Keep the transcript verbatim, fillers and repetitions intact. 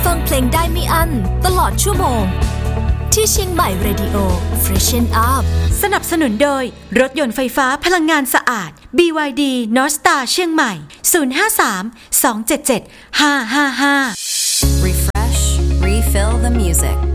ฟังเพลงได้ไม่อั้นตลอดชั่วโมงที่เชียงใหม่ Radio Freshen Up สนับสนุนโดยรถยนต์ไฟฟ้าพลังงานสะอาด บี วาย ดี North Star เชียงใหม่ ศูนย์ ห้า สาม สอง เจ็ด เจ็ด ห้า ห้า ห้า Refresh, refill the music